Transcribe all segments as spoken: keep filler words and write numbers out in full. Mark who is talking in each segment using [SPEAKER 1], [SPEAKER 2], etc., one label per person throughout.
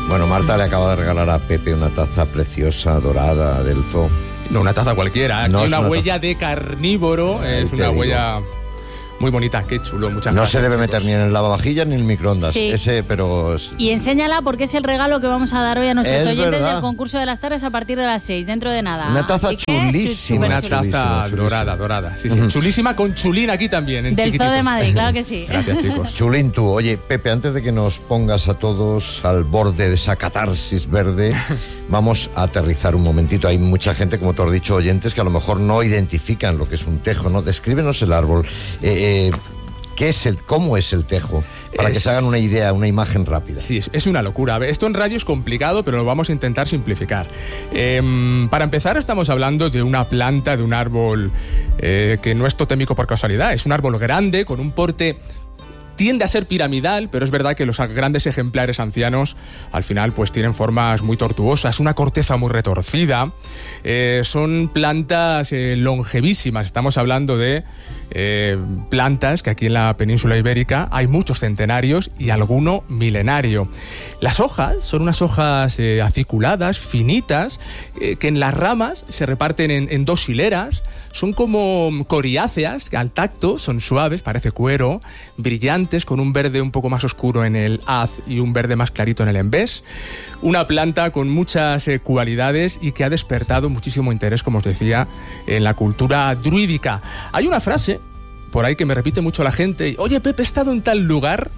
[SPEAKER 1] Bueno, Marta le acaba de regalar a Pepe una taza preciosa, dorada, del zoo.
[SPEAKER 2] No, una taza cualquiera. Aquí
[SPEAKER 1] No
[SPEAKER 2] hay
[SPEAKER 1] es
[SPEAKER 2] una,
[SPEAKER 1] una
[SPEAKER 2] huella
[SPEAKER 1] taza.
[SPEAKER 2] de carnívoro.
[SPEAKER 1] Ahí
[SPEAKER 2] Es
[SPEAKER 1] te
[SPEAKER 2] una
[SPEAKER 1] digo.
[SPEAKER 2] huella muy bonita. Qué chulo. Muchas
[SPEAKER 1] No
[SPEAKER 2] gracias,
[SPEAKER 1] se debe
[SPEAKER 2] chicos.
[SPEAKER 1] meter ni en el lavavajillas ni en el microondas.
[SPEAKER 3] Sí.
[SPEAKER 1] Ese, pero...
[SPEAKER 3] Y enséñala porque es el regalo que vamos a dar hoy a nuestros
[SPEAKER 1] Es
[SPEAKER 3] oyentes
[SPEAKER 1] verdad.
[SPEAKER 3] del concurso de las tardes a partir de las seis, dentro de nada.
[SPEAKER 1] Una taza
[SPEAKER 3] Así que,
[SPEAKER 1] chulísima.
[SPEAKER 3] súper
[SPEAKER 2] Una
[SPEAKER 3] chula.
[SPEAKER 1] Chulísima,
[SPEAKER 2] taza
[SPEAKER 1] chulísima.
[SPEAKER 2] dorada, dorada. Sí, sí. Chulísima con chulín aquí también, en
[SPEAKER 3] Del
[SPEAKER 2] chiquitito.
[SPEAKER 3] Zoo de Madrid, claro que sí.
[SPEAKER 2] Gracias, chicos.
[SPEAKER 1] Chulín tú. Oye, Pepe, antes de que nos pongas a todos al borde de esa catarsis verde, vamos a aterrizar un momentito. Hay mucha gente, como tú has dicho, oyentes, que a lo mejor no identifican lo que es un tejo, ¿no? Descríbenos el árbol. Eh, eh, ¿Qué es el, cómo es el tejo? Para
[SPEAKER 2] Es-
[SPEAKER 1] que se hagan una idea, una imagen rápida.
[SPEAKER 2] Sí, es, es una locura. A ver, esto en radio es complicado, pero lo vamos a intentar simplificar. Eh, para empezar, estamos hablando de una planta, de un árbol eh, que no es totémico por casualidad. Es un árbol grande, con un porte... Tiende a ser piramidal, pero es verdad que los grandes ejemplares ancianos al final pues tienen formas muy tortuosas, una corteza muy retorcida. Eh, son plantas eh, longevísimas. Estamos hablando de eh, plantas que aquí en la península ibérica hay muchos centenarios y alguno milenario. Las hojas son unas hojas eh, aciculadas, finitas, eh, que en las ramas se reparten en, en dos hileras. Son como coriáceas, que al tacto son suaves, parece cuero, brillantes, con un verde un poco más oscuro en el haz y un verde más clarito en el embés. Una planta con muchas eh, cualidades y que ha despertado muchísimo interés, como os decía, en la cultura druídica. Hay una frase por ahí que me repite mucho la gente: oye, Pepe, he estado en tal lugar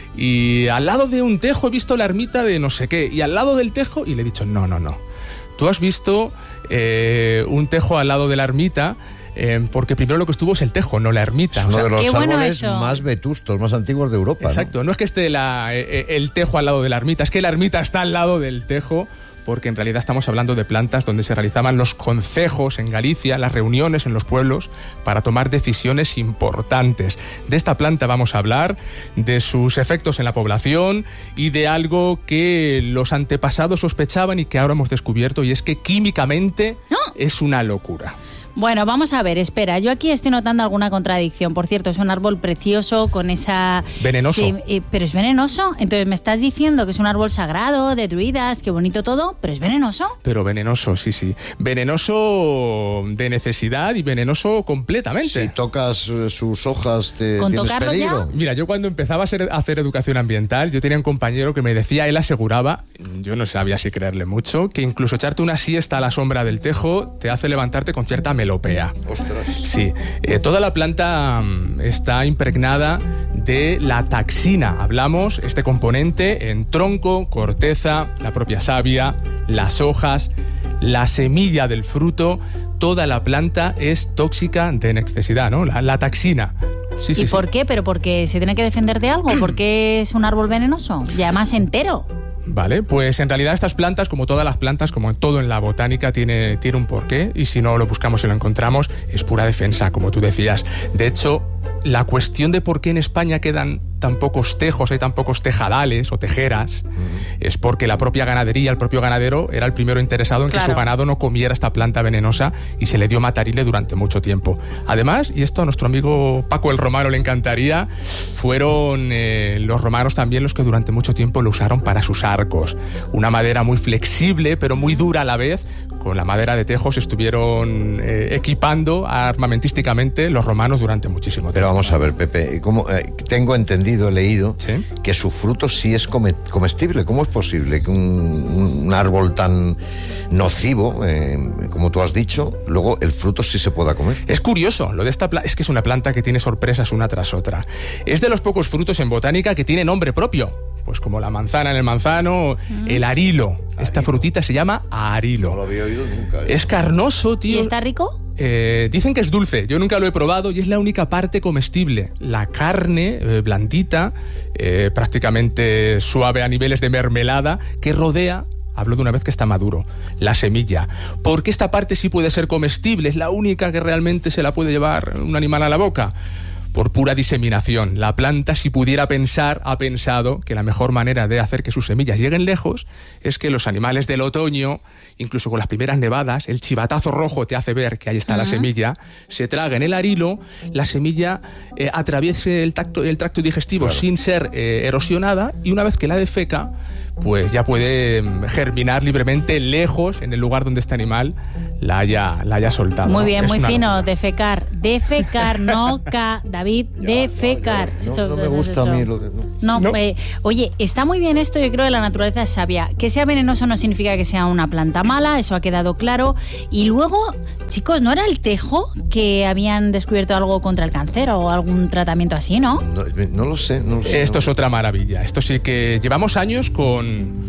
[SPEAKER 2] y al lado de un tejo he visto la ermita de no sé qué, y al lado del tejo, y le he dicho, no, no, no. Tú has visto eh, un tejo al lado de la ermita, eh, porque primero lo que estuvo es el tejo, no la ermita.
[SPEAKER 1] Es
[SPEAKER 2] O
[SPEAKER 1] uno
[SPEAKER 2] sea,
[SPEAKER 1] de los
[SPEAKER 3] qué bueno
[SPEAKER 1] árboles
[SPEAKER 3] eso.
[SPEAKER 1] más vetustos, más antiguos de Europa.
[SPEAKER 2] exacto, no es que esté la, eh, el tejo al lado de la ermita, es que la ermita está al lado del tejo, porque en realidad estamos hablando de plantas donde se realizaban los concejos en Galicia, las reuniones en los pueblos para tomar decisiones importantes. De esta planta vamos a hablar, de sus efectos en la población y de algo que los antepasados sospechaban y que ahora hemos descubierto, y es que químicamente es una locura.
[SPEAKER 3] Bueno, vamos a ver, espera, yo aquí estoy notando alguna contradicción. Por cierto, es un árbol precioso con esa...
[SPEAKER 2] Venenoso.
[SPEAKER 3] Sí, eh, pero es venenoso. Entonces me estás diciendo que es un árbol sagrado, de druidas, qué bonito todo, pero es venenoso.
[SPEAKER 2] Pero venenoso, sí, sí. Venenoso de necesidad y venenoso completamente.
[SPEAKER 1] Si tocas eh, sus hojas, te
[SPEAKER 3] ¿Con
[SPEAKER 1] tienes
[SPEAKER 3] tocarlo ya?
[SPEAKER 1] peligro.
[SPEAKER 2] Mira, yo cuando empezaba a, ser- a hacer educación ambiental, yo tenía un compañero que me decía, él aseguraba, yo no sabía si creerle mucho, que incluso echarte una siesta a la sombra del tejo te hace levantarte con cierta melopea.
[SPEAKER 1] Ostras.
[SPEAKER 2] Sí, eh, toda la planta mm, está impregnada de la taxina. Hablamos este componente en tronco, corteza, la propia savia, las hojas, la semilla del fruto. Toda la planta es tóxica de necesidad, ¿no? La, la taxina. Sí,
[SPEAKER 3] ¿Y
[SPEAKER 2] sí, sí.
[SPEAKER 3] por qué? ¿Pero porque se tiene que defender de algo? ¿Por qué es un árbol venenoso? Y además entero.
[SPEAKER 2] Vale, pues en realidad estas plantas, como todas las plantas, como todo en la botánica, tiene, tiene un porqué, y si no lo buscamos y lo encontramos, es pura defensa, como tú decías. De hecho, la cuestión de por qué en España quedan tan pocos tejos, hay tan pocos tejadales o tejeras, uh-huh. es porque la propia ganadería, el propio ganadero, era el primero interesado en
[SPEAKER 3] Claro.
[SPEAKER 2] que su ganado no comiera esta planta venenosa, y se le dio matarile durante mucho tiempo. Además, y esto a nuestro amigo Paco el Romano le encantaría, fueron eh, los romanos también los que durante mucho tiempo lo usaron para sus arcos. Una madera muy flexible, pero muy dura a la vez. Con la madera de tejo se estuvieron eh, equipando armamentísticamente los romanos durante muchísimo tiempo.
[SPEAKER 1] Pero vamos a ver, Pepe, ¿cómo, eh, tengo entendido, he leído,
[SPEAKER 2] ¿Sí?
[SPEAKER 1] que su fruto sí es come- comestible. ¿Cómo es posible que un, un árbol tan nocivo, eh, como tú has dicho, luego el fruto sí se pueda comer?
[SPEAKER 2] Es curioso, lo de esta planta es que es una planta que tiene sorpresas una tras otra. Es de los pocos frutos en botánica que tiene nombre propio, pues como la manzana en el manzano, mm. el arilo. Esta frutita se llama arilo.
[SPEAKER 1] No lo había oído nunca. ¿eh?
[SPEAKER 2] Es carnoso, tío.
[SPEAKER 3] ¿Y está rico?
[SPEAKER 2] Eh, dicen que es dulce, yo nunca lo he probado y es la única parte comestible. La carne, eh, blandita, eh, prácticamente suave a niveles de mermelada, que rodea, hablo de una vez que está maduro, la semilla. Porque esta parte sí puede ser comestible, es la única que realmente se la puede llevar un animal a la boca. Por pura diseminación. La planta, si pudiera pensar, ha pensado que la mejor manera de hacer que sus semillas lleguen lejos es que los animales del otoño, incluso con las primeras nevadas, el chivatazo rojo te hace ver que ahí está uh-huh. la semilla, se traguen el arilo, la semilla eh, atraviese el, tacto, el tracto digestivo claro. sin ser eh, erosionada, y una vez que la defeca, pues ya puede germinar libremente lejos en el lugar donde este animal la haya, la haya soltado.
[SPEAKER 3] Muy bien,
[SPEAKER 2] es
[SPEAKER 3] muy fino,
[SPEAKER 2] locura.
[SPEAKER 3] defecar, defecar, no ca, David,
[SPEAKER 1] Ya,
[SPEAKER 3] defecar.
[SPEAKER 1] No, no,
[SPEAKER 3] Eso-
[SPEAKER 1] no me
[SPEAKER 3] eso-
[SPEAKER 1] gusta a
[SPEAKER 3] eso.
[SPEAKER 1] mí. Lo que, no.
[SPEAKER 3] No,
[SPEAKER 2] No.
[SPEAKER 3] eh, oye, está muy bien esto, yo creo que la naturaleza es sabia. Que sea venenoso no significa que sea una planta mala, eso ha quedado claro. Y luego, chicos, ¿no era el tejo que habían descubierto algo contra el cáncer o algún tratamiento así, no?
[SPEAKER 1] No, no lo sé. No lo sé
[SPEAKER 2] Esto
[SPEAKER 1] no.
[SPEAKER 2] es otra maravilla. Esto sí que llevamos años con,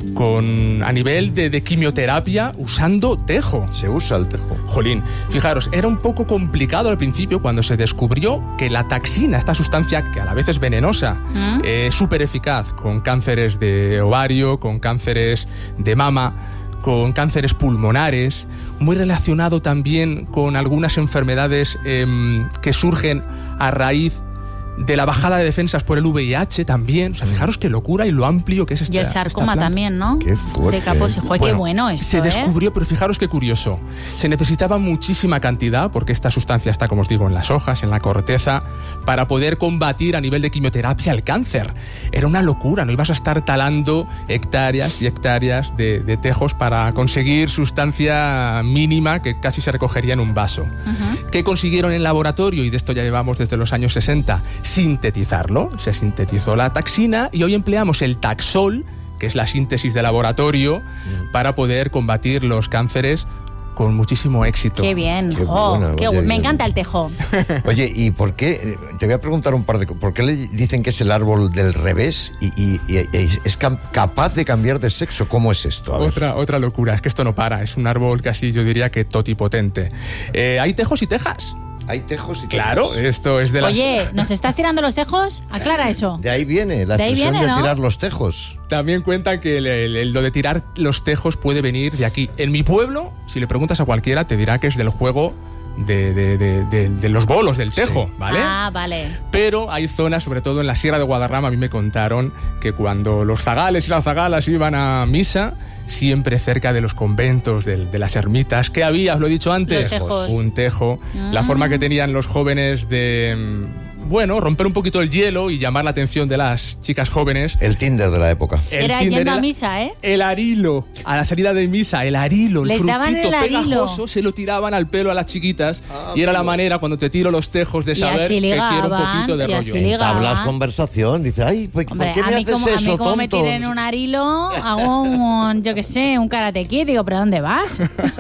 [SPEAKER 2] con a nivel de, de quimioterapia usando tejo.
[SPEAKER 1] Se usa el tejo.
[SPEAKER 2] Jolín, fijaros, era un poco complicado al principio cuando se descubrió que la taxina, esta sustancia que a la vez es venenosa,
[SPEAKER 3] ¿Mm?
[SPEAKER 2] es súper eficaz con cánceres de ovario, con cánceres de mama, con cánceres pulmonares, muy relacionado también con algunas enfermedades em, que surgen a raíz de la bajada de defensas por el V I H también. O sea, fijaros qué locura y lo amplio que es esta
[SPEAKER 3] Y el
[SPEAKER 2] esta
[SPEAKER 3] sarcoma
[SPEAKER 2] planta.
[SPEAKER 3] también, ¿no?
[SPEAKER 1] Qué fuerte.
[SPEAKER 3] De Kaposi. Joder, qué bueno esto,
[SPEAKER 2] Se
[SPEAKER 3] ¿eh?
[SPEAKER 2] descubrió, pero fijaros qué curioso. Se necesitaba muchísima cantidad, porque esta sustancia está, como os digo, en las hojas, en la corteza, para poder combatir a nivel de quimioterapia el cáncer. Era una locura, no ibas a estar talando hectáreas y hectáreas de, de tejos para conseguir sustancia mínima que casi se recogería en un vaso.
[SPEAKER 3] Ujú.
[SPEAKER 2] ¿Qué consiguieron en laboratorio? Y de esto ya llevamos desde los años sesenta. Sintetizarlo. Se sintetizó la taxina y hoy empleamos el Taxol, que es la síntesis de laboratorio, para poder combatir los cánceres con muchísimo éxito.
[SPEAKER 3] Qué bien.
[SPEAKER 1] Qué
[SPEAKER 3] Jo,
[SPEAKER 1] buena,
[SPEAKER 3] qué
[SPEAKER 1] oye,
[SPEAKER 3] bu- me
[SPEAKER 1] oye.
[SPEAKER 3] encanta el tejo.
[SPEAKER 1] Oye, ¿y por qué? Te voy a preguntar un par de cosas. ¿Por qué le dicen que es el árbol del revés y, y- y- y es cam- capaz de cambiar de sexo? ¿Cómo es esto? A ver.
[SPEAKER 2] Otra, otra locura, es que esto no para, es un árbol casi, yo diría que totipotente. Eh, hay tejos y tejas.
[SPEAKER 1] Hay tejos y
[SPEAKER 2] Claro,
[SPEAKER 1] tejas.
[SPEAKER 2] esto es de las...
[SPEAKER 3] Oye, ¿nos estás tirando los tejos? Aclara eso.
[SPEAKER 1] De ahí viene la
[SPEAKER 3] De ahí
[SPEAKER 1] expresión
[SPEAKER 3] viene,
[SPEAKER 1] de
[SPEAKER 3] ¿no?
[SPEAKER 1] tirar los tejos.
[SPEAKER 2] También cuentan que el- el- el- lo de tirar los tejos puede venir de aquí. En mi pueblo, si le preguntas a cualquiera, te dirá que es del juego de, de- de- de- de los bolos, del tejo, ¿vale?
[SPEAKER 3] Ah, vale.
[SPEAKER 2] Pero hay zonas, sobre todo en la Sierra de Guadarrama, a mí me contaron que cuando los zagales y las zagalas iban a misa, siempre cerca de los conventos, de, de las ermitas, ¿qué había? Os lo he dicho antes.
[SPEAKER 3] Los tejos.
[SPEAKER 2] Un tejo. La
[SPEAKER 3] Mm.
[SPEAKER 2] forma que tenían los jóvenes de, mm, bueno, romper un poquito el hielo y llamar la atención de las chicas jóvenes.
[SPEAKER 1] El Tinder de la época.
[SPEAKER 2] El
[SPEAKER 3] Era
[SPEAKER 2] Tinder
[SPEAKER 3] yendo a
[SPEAKER 2] era-
[SPEAKER 3] misa, ¿eh?
[SPEAKER 2] El arilo, a la salida de misa, el arilo, el
[SPEAKER 3] Les
[SPEAKER 2] frutito
[SPEAKER 3] daban el arilo.
[SPEAKER 2] pegajoso, se lo tiraban al pelo a las chiquitas
[SPEAKER 1] Ah,
[SPEAKER 2] y era la
[SPEAKER 1] amigo.
[SPEAKER 2] manera cuando te tiro los tejos de
[SPEAKER 3] Y
[SPEAKER 2] saber
[SPEAKER 3] así
[SPEAKER 2] que quiero un
[SPEAKER 3] ligaban,
[SPEAKER 2] poquito de
[SPEAKER 3] y así
[SPEAKER 2] rollo.
[SPEAKER 3] ligaban.
[SPEAKER 1] Hablas conversación, dice, ay, pues,
[SPEAKER 3] Hombre,
[SPEAKER 1] ¿por qué
[SPEAKER 3] a
[SPEAKER 1] me
[SPEAKER 3] mí
[SPEAKER 1] haces
[SPEAKER 3] como, a
[SPEAKER 1] eso,
[SPEAKER 3] mí como me
[SPEAKER 1] tonto?
[SPEAKER 3] tiren un arilo, hago un, yo qué sé, un karate kid, digo, ¿pero dónde vas?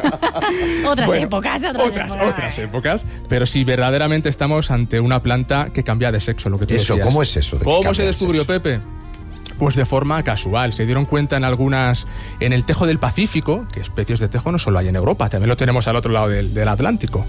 [SPEAKER 3] otras
[SPEAKER 2] Bueno,
[SPEAKER 3] épocas, otras,
[SPEAKER 2] otras,
[SPEAKER 3] épocas.
[SPEAKER 2] otras épocas. Pero sí, verdaderamente estamos ante una planta que cambia de sexo, lo que tú
[SPEAKER 1] Eso,
[SPEAKER 2] decías.
[SPEAKER 1] ¿cómo es eso de que
[SPEAKER 2] ¿Cómo
[SPEAKER 1] cambia
[SPEAKER 2] se
[SPEAKER 1] de
[SPEAKER 2] descubrió,
[SPEAKER 1] sexo?
[SPEAKER 2] Pepe? Pues de forma casual. Se dieron cuenta en algunas, en el tejo del Pacífico, que especies de tejo no solo hay en Europa, también lo tenemos al otro lado del, del Atlántico.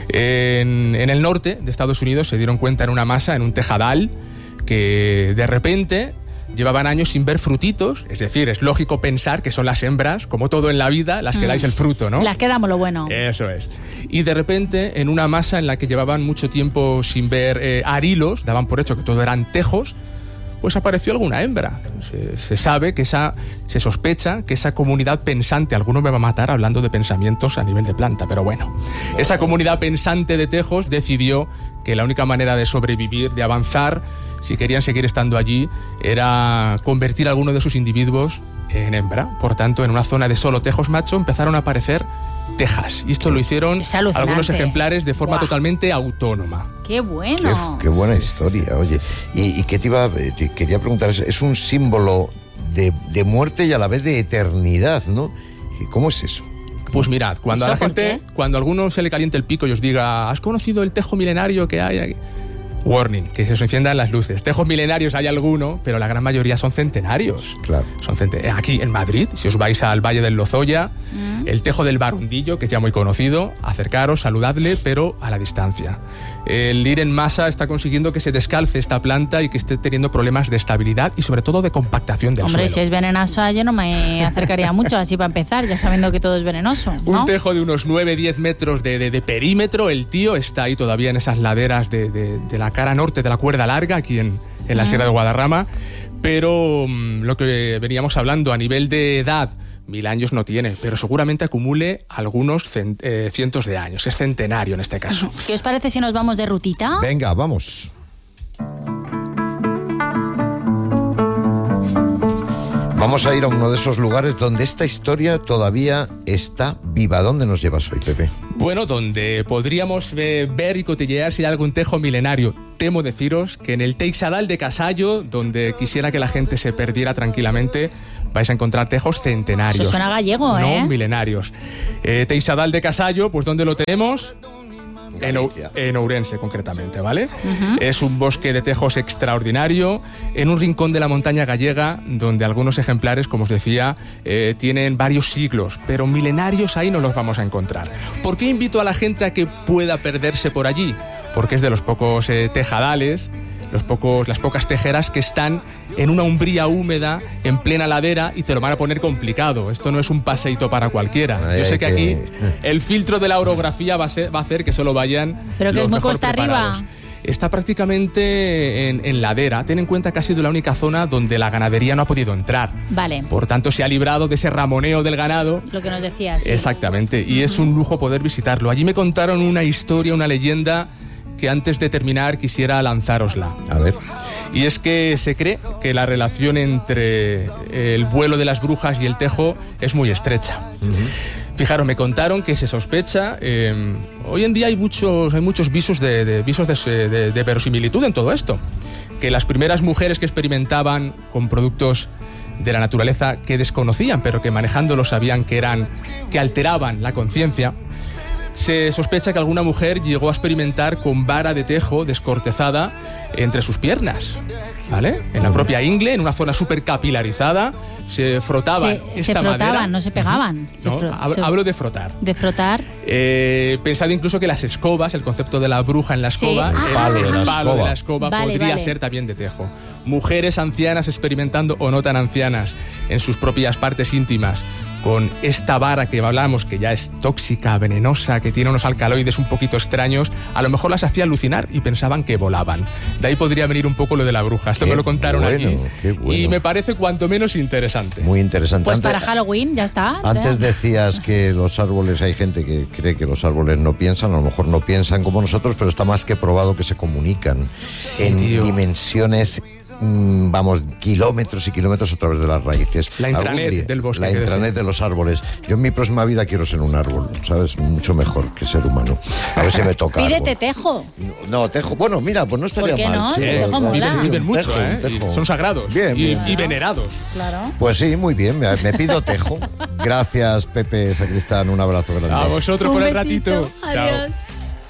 [SPEAKER 2] En, en el norte de Estados Unidos se dieron cuenta en una masa, en un tejadal, que de repente llevaban años sin ver frutitos. Es decir, es lógico pensar que son las hembras, como todo en la vida, las que
[SPEAKER 3] Mm.
[SPEAKER 2] dais el fruto, ¿no?
[SPEAKER 3] Las que damos lo bueno.
[SPEAKER 2] Eso es. Y de repente, en una masa en la que llevaban mucho tiempo sin ver eh, arilos, daban por hecho que todo eran tejos, pues apareció alguna hembra. Se, se sabe que esa, se sospecha que esa comunidad pensante, alguno me va a matar hablando de pensamientos a nivel de planta, pero bueno, esa comunidad pensante de tejos decidió que la única manera de sobrevivir, de avanzar, si querían seguir estando allí, era convertir a alguno de sus individuos en hembra. Por tanto, en una zona de solo tejos macho empezaron a aparecer tejas. Y esto lo hicieron
[SPEAKER 3] Es alucinante.
[SPEAKER 2] algunos ejemplares de forma
[SPEAKER 3] Buah.
[SPEAKER 2] totalmente autónoma.
[SPEAKER 3] Qué
[SPEAKER 1] Qué,
[SPEAKER 3] bueno.
[SPEAKER 1] qué buena
[SPEAKER 2] Sí, sí,
[SPEAKER 1] historia,
[SPEAKER 2] sí,
[SPEAKER 1] oye.
[SPEAKER 2] sí,
[SPEAKER 1] ¿Y, y qué te iba, te quería preguntar? Es, es un símbolo de, de muerte y a la vez de eternidad, ¿no? ¿Y ¿Cómo es eso?
[SPEAKER 2] Pues mirad, cuando a la
[SPEAKER 3] ¿Eso por
[SPEAKER 2] gente,
[SPEAKER 3] qué?
[SPEAKER 2] cuando a alguno se le caliente el pico y os diga, ¿has conocido el tejo milenario que hay aquí? Warning, que se os enciendan las luces. Tejos milenarios hay alguno, pero la gran mayoría son centenarios.
[SPEAKER 1] Claro.
[SPEAKER 2] Son cente- Aquí en Madrid, si os vais al Valle del Lozoya,
[SPEAKER 3] Mm.
[SPEAKER 2] el tejo del Barundillo, que es ya muy conocido, acercaros, saludadle, pero a la distancia. El ir en masa está consiguiendo que se descalce esta planta y que esté teniendo problemas de estabilidad y sobre todo de compactación del
[SPEAKER 3] Hombre,
[SPEAKER 2] suelo.
[SPEAKER 3] si es venenosa, yo no me acercaría mucho así para empezar, ya sabiendo que todo es venenoso,
[SPEAKER 2] Un
[SPEAKER 3] ¿no?
[SPEAKER 2] tejo de unos nueve diez metros de, de- de perímetro. El tío está ahí todavía en esas laderas de, de- de la cara norte de la Cuerda Larga, aquí en, en la
[SPEAKER 3] Ah.
[SPEAKER 2] Sierra de Guadarrama. Pero mm, lo que veníamos hablando a nivel de edad, mil años no tiene, pero seguramente acumule algunos cen- eh, cientos de años. Es centenario en este caso.
[SPEAKER 3] ¿Qué os parece si nos vamos de rutita?
[SPEAKER 1] Venga, vamos. Vamos a ir a uno de esos lugares donde esta historia todavía está viva. ¿Dónde nos llevas hoy, Pepe?
[SPEAKER 2] Bueno, donde podríamos eh, ver y cotillear si hay algún tejo milenario. Temo deciros que en el Teixadal de Casallo, donde quisiera que la gente se perdiera tranquilamente, vais a encontrar tejos centenarios.
[SPEAKER 3] Eso suena gallego, ¿eh?
[SPEAKER 2] No milenarios. Eh, Teixadal de Casallo, pues ¿dónde lo tenemos? En, en Ourense, concretamente, ¿vale? Uh-huh. Es un bosque de tejos extraordinario, en un rincón de la montaña gallega, donde algunos ejemplares, como os decía, eh, tienen varios siglos, pero milenarios ahí no los vamos a encontrar. ¿Por qué invito a la gente a que pueda perderse por allí? Porque es de los pocos eh, tejadales, los pocos, las pocas tejeras que están en una umbría húmeda, en plena ladera, y te lo van a poner complicado. Esto no es un paseíto para cualquiera. Ay, Yo sé que, que aquí el filtro de la orografía va a, ser, va a hacer que solo vayan
[SPEAKER 3] Pero que
[SPEAKER 2] los
[SPEAKER 3] es muy
[SPEAKER 2] mejor
[SPEAKER 3] cuesta
[SPEAKER 2] preparados.
[SPEAKER 3] arriba.
[SPEAKER 2] Está prácticamente en, en ladera. Ten en cuenta que ha sido la única zona donde la ganadería no ha podido entrar.
[SPEAKER 3] Vale.
[SPEAKER 2] Por tanto, se ha librado de ese ramoneo del ganado.
[SPEAKER 3] Lo que nos decías. Sí.
[SPEAKER 2] Exactamente. Y uh-huh. es un lujo poder visitarlo. Allí me contaron una historia, una leyenda, que antes de terminar quisiera lanzárosla.
[SPEAKER 1] A ver.
[SPEAKER 2] Y es que se cree que la relación entre el vuelo de las brujas y el tejo es muy estrecha. Uh-huh. Fijaros, me contaron que se sospecha, eh, hoy en día hay muchos, hay muchos visos, de, de, visos de, de, de verosimilitud en todo esto, que las primeras mujeres que experimentaban con productos de la naturaleza que desconocían, pero que manejándolos sabían que eran, que alteraban la conciencia. Se sospecha que alguna mujer llegó a experimentar con vara de tejo descortezada entre sus piernas, ¿vale? En la propia ingle, en una zona súper capilarizada, se frotaban
[SPEAKER 3] se,
[SPEAKER 2] esta
[SPEAKER 3] se frotaban,
[SPEAKER 2] madera.
[SPEAKER 3] no se pegaban.
[SPEAKER 2] No,
[SPEAKER 3] se fro-
[SPEAKER 2] hablo,
[SPEAKER 3] se...
[SPEAKER 2] hablo de frotar.
[SPEAKER 3] De frotar.
[SPEAKER 2] Eh, pensad incluso que las escobas, el concepto de la bruja en la
[SPEAKER 3] Sí.
[SPEAKER 2] escoba,
[SPEAKER 3] Ah,
[SPEAKER 2] el
[SPEAKER 1] palo de la
[SPEAKER 2] palo
[SPEAKER 1] escoba.
[SPEAKER 2] de la escoba
[SPEAKER 3] Vale,
[SPEAKER 2] podría
[SPEAKER 3] vale.
[SPEAKER 2] ser también de tejo. Mujeres ancianas experimentando, o no tan ancianas, en sus propias partes íntimas, con esta vara que hablamos, que ya es tóxica, venenosa, que tiene unos alcaloides un poquito extraños, a lo mejor las hacía alucinar y pensaban que volaban. De ahí podría venir un poco lo de la bruja. Esto
[SPEAKER 1] Qué
[SPEAKER 2] me lo contaron
[SPEAKER 1] bueno,
[SPEAKER 2] aquí.
[SPEAKER 1] qué bueno.
[SPEAKER 2] Y me parece cuanto menos interesante.
[SPEAKER 1] Muy interesante.
[SPEAKER 3] Pues
[SPEAKER 1] Antes-
[SPEAKER 3] para Halloween, ya está.
[SPEAKER 1] Antes
[SPEAKER 3] ¿eh?
[SPEAKER 1] decías que los árboles, hay gente que cree que los árboles no piensan, a lo mejor no piensan como nosotros, pero está más que probado que se comunican
[SPEAKER 2] Sí,
[SPEAKER 1] en
[SPEAKER 2] tío.
[SPEAKER 1] dimensiones, mm, vamos, kilómetros y kilómetros a través de las raíces.
[SPEAKER 2] La
[SPEAKER 1] Algún
[SPEAKER 2] intranet
[SPEAKER 1] día,
[SPEAKER 2] del bosque,
[SPEAKER 1] La
[SPEAKER 2] que
[SPEAKER 1] intranet
[SPEAKER 2] decía.
[SPEAKER 1] de los árboles. Yo en mi próxima vida quiero ser un árbol, ¿sabes? Mucho mejor que ser humano. A ver si me toca.
[SPEAKER 3] Pídete
[SPEAKER 1] árbol.
[SPEAKER 3] tejo.
[SPEAKER 1] No, tejo. Bueno, mira, pues no estaría
[SPEAKER 3] ¿Por qué
[SPEAKER 1] mal.
[SPEAKER 3] no?
[SPEAKER 1] sí,
[SPEAKER 3] Si el tejo
[SPEAKER 1] claro.
[SPEAKER 3] mola.
[SPEAKER 2] Viven, viven
[SPEAKER 1] Un
[SPEAKER 2] mucho,
[SPEAKER 1] tejo, un
[SPEAKER 2] ¿eh?
[SPEAKER 1] tejo.
[SPEAKER 2] Y son sagrados.
[SPEAKER 1] Bien,
[SPEAKER 2] y,
[SPEAKER 1] bien.
[SPEAKER 2] y venerados.
[SPEAKER 3] Claro.
[SPEAKER 1] Pues sí, muy bien, me, me pido tejo. Gracias, Pepe Sacristán, un abrazo grande.
[SPEAKER 2] A vosotros
[SPEAKER 3] Un
[SPEAKER 2] por el
[SPEAKER 3] besito.
[SPEAKER 2] ratito. Chao.
[SPEAKER 3] Adiós.